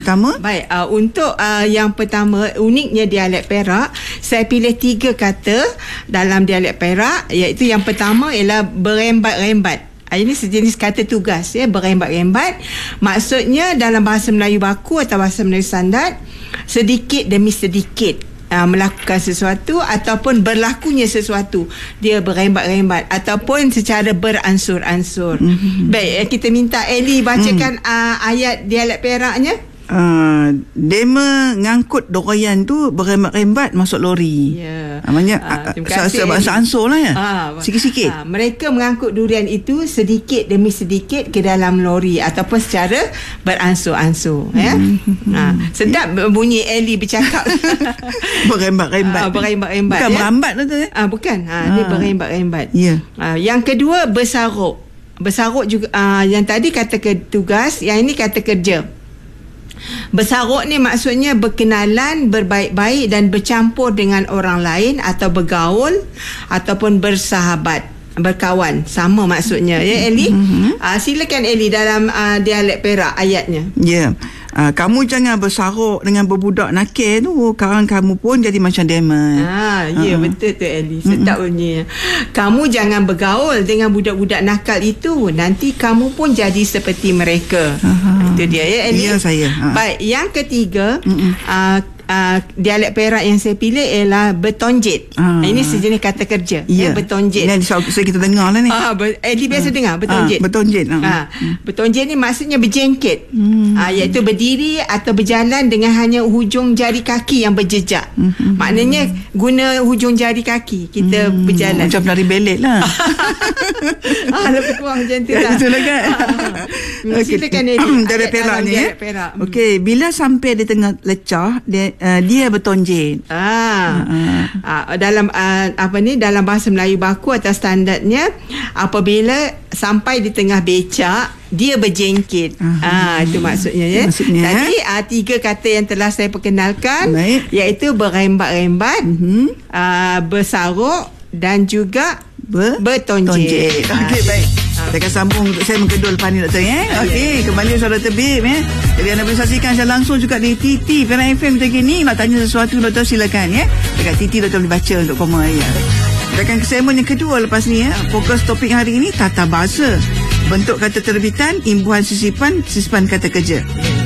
Pertama? Baik, untuk yang pertama, uniknya dialek Perak, saya pilih 3 kata dalam dialek Perak, iaitu yang pertama ialah berembat-rembat. Ini sejenis kata tugas, ya, berembat-rembat. Maksudnya dalam bahasa Melayu baku atau bahasa Melayu standard, sedikit demi sedikit melakukan sesuatu ataupun berlakunya sesuatu, dia berembat-rembat ataupun secara beransur-ansur. Baik, kita minta Elly bacakan ayat dialek Peraknya. Dia mengangkut durian tu berembat-rembat masuk lori. Ya. Namanya bahasa ansur lah ya. Sikit-sikit. Mereka mengangkut durian itu sedikit demi sedikit ke dalam lori ataupun secara beransur-ansur. Ya. Sedap bunyi Elly bercakap. Berembat-rembat. Berembat-rembat. Bukan merambat tu. Bukan. Dia berembat-rembat. Ya. Yang kedua bersaruk. Bersaruk juga. Yang tadi kata tugas, yang ini kata kerja. Bersaruk ni maksudnya berkenalan, berbaik-baik dan bercampur dengan orang lain atau bergaul ataupun bersahabat, berkawan. Sama maksudnya, ya Elly? Silakan Elly dalam dialek Perak ayatnya. Ya. Kamu jangan bersaruk dengan berbudak nakal tu, kawan kamu pun jadi macam demon. Ya, betul tu Elly. Sedap bunyinya. Kamu jangan bergaul dengan budak-budak nakal itu, nanti kamu pun jadi seperti mereka. Itu dia, ya Elly. Ya, saya. Baik, yang ketiga, dialek Perak yang saya pilih ialah bertonjet. Ini sejenis kata kerja. Ya, bertonjet. Ini saya kita dengar lah ni. Elly biasa dengar bertonjet. Bertonjet. Bertonjet ni maksudnya berjengket. Iaitu berdiri atau berjalan dengan hanya hujung jari kaki yang berjejak. Maknanya guna hujung jari kaki kita berjalan. Macam penari belet lah. Lebih kurang macam tu lah. Betul lah kan? Silakan Elly. Dari Perak ni. Okey, bila sampai di tengah lecah, dia bertonjet. Dalam dalam bahasa Melayu baku atau standardnya, apabila sampai di tengah becak, dia berjengket. Itu maksudnya, ya. Tadi 3 kata yang telah saya perkenalkan. Baik. Iaitu berembat-rembat, bersaruk dan juga bertonjet. Okey, baik. Kita akan sambung untuk saya mengkedul lepas ni, Doktor. Okey, kembali bersama Dr. Bib. Jadi anda boleh saksikan secara langsung juga di TT Perak FM kita gini. Nak tanya sesuatu, Doktor, silakan ya. Dekat TT Doktor boleh baca untuk komen ya. Kita akan ke segmen yang kedua lepas ni ya. Fokus topik hari ini tata bahasa. Bentuk kata terbitan, imbuhan sisipan kata kerja.